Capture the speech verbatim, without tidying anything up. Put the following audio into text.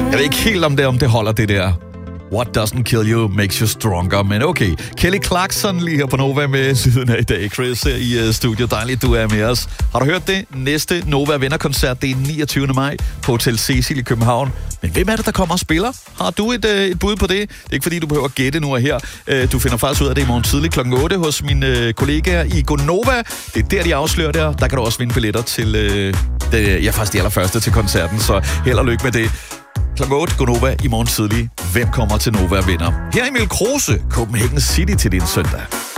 Jeg ved ikke helt, om det, om det holder det der. What doesn't kill you makes you stronger. Men okay, Kelly Clarkson lige her på Nova med lyden af i dag. Chris her i uh, studio. Dejligt, du er med os. Har du hørt det? Næste Nova Venner-koncert, det er niogtyvende maj på Hotel Cecil i København. Men hvem er det, der kommer og spiller? Har du et, uh, et bud på det? Det er ikke fordi, du behøver at gætte nu og her. Uh, du finder faktisk ud af det i morgen tidlig klokken otte hos mine uh, kollegaer i Gonova. Det er der, de afslører der. Der kan du også vinde billetter til, uh, det, ja, faktisk de allerførste til koncerten. Så held og lykke med det. klokken otte, Gonova i morgen tidlig. Hvem kommer til Nova og vinder? Her er Emil Kruse, Copenhagen City til din søndag.